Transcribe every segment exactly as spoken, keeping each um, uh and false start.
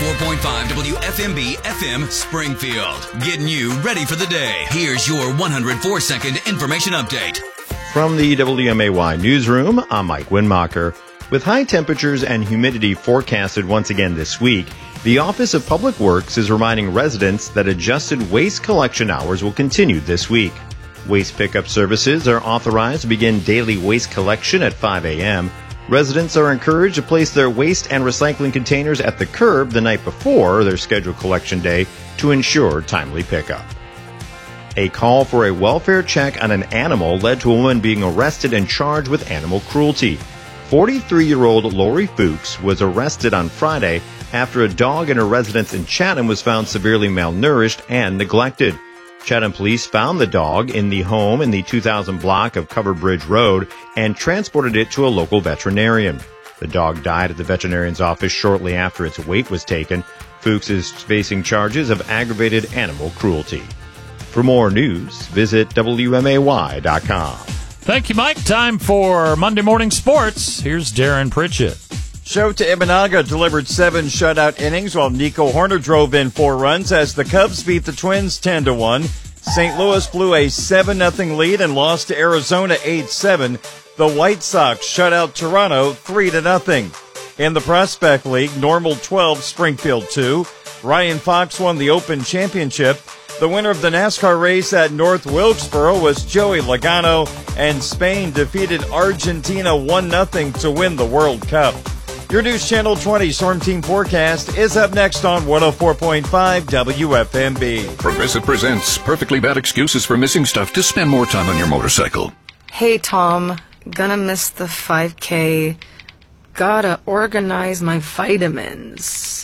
four point five W F M B F M Springfield. Getting you ready for the day. Here's your one hundred four second information update. From the W M A Y newsroom, I'm Mike Winmacher. With high temperatures and humidity forecasted once again this week, the Office of Public Works is reminding residents that adjusted waste collection hours will continue this week. Waste pickup services are authorized to begin daily waste collection at five a.m. Residents are encouraged to place their waste and recycling containers at the curb the night before their scheduled collection day to ensure timely pickup. A call for a welfare check on an animal led to a woman being arrested and charged with animal cruelty. forty-three-year-old Lori Fuchs was arrested on Friday after a dog in her residence in Chatham was found severely malnourished and neglected. Chatham police found the dog in the home in the two thousand block of Covered Bridge Road and transported it to a local veterinarian. The dog died at the veterinarian's office shortly after its weight was taken. Fuchs is facing charges of aggravated animal cruelty. For more news, visit W M A Y dot com. Thank you, Mike. Time for Monday Morning Sports. Here's Darren Pritchett. Shota Imanaga delivered seven shutout innings while Nico Horner drove in four runs as the Cubs beat the Twins ten to one. Saint Louis blew a seven nothing lead and lost to Arizona eight seven. The White Sox shut out Toronto three to nothing. In the Prospect League, Normal twelve, Springfield two. Ryan Fox won the Open Championship. The winner of the NASCAR race at North Wilkesboro was Joey Logano, and Spain defeated Argentina one nothing to win the World Cup. Your News Channel twenty Storm Team forecast is up next on one oh four point five W F M B. Progressive presents perfectly bad excuses for missing stuff to spend more time on your motorcycle. Hey, Tom. Gonna miss the five K. Gotta organize my vitamins.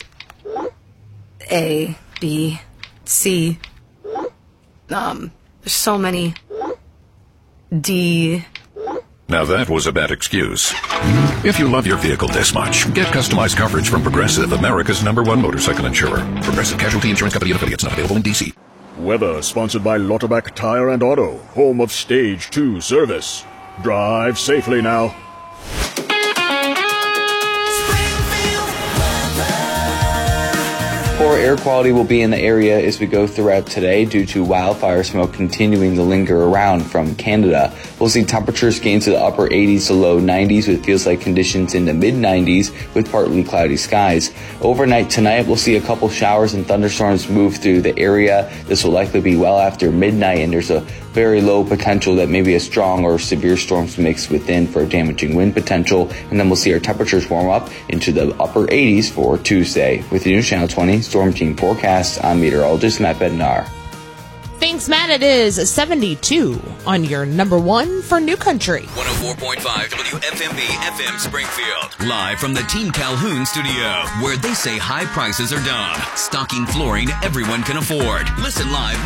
A, B, C. Um, there's so many. D. Now that was a bad excuse. If you love your vehicle this much, get customized coverage from Progressive, America's number one motorcycle insurer. Progressive Casualty Insurance Company and affiliates, not available in D C. Weather sponsored by Lauterbach Tire and Auto, home of Stage two service. Drive safely now. Poor air quality will be in the area as we go throughout today due to wildfire smoke continuing to linger around from Canada. We'll see temperatures gain to the upper eighties to low nineties with feels like conditions in the mid nineties with partly cloudy skies. Overnight tonight, we'll see a couple showers and thunderstorms move through the area. This will likely be well after midnight, and there's a very low potential that maybe a strong or severe storms mix within for damaging wind potential. And then we'll see our temperatures warm up into the upper eighties for Tuesday. With the News Channel twenty Storm Team forecast, I'm meteorologist Matt Bednar. Thanks, Matt. It is seventy-two on your number one for New Country. one oh four point five W F M B F M Springfield. Live from the Team Calhoun studio, where they say high prices are done. Stocking flooring everyone can afford. Listen live